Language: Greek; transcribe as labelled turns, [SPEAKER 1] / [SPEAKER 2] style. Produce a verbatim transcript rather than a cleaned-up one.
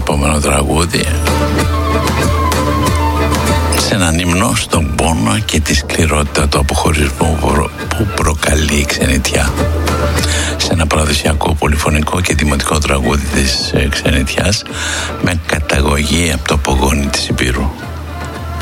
[SPEAKER 1] επόμενο τραγούδι σε έναν ύμνο στον πόνο και τη σκληρότητα του αποχωρισμού που προκαλεί η ξενιτιά. Σε ένα παραδοσιακό πολυφωνικό και δημοτικό τραγούδι της ξενιτιάς με καταγωγή από το απογόνι της Υπήρου.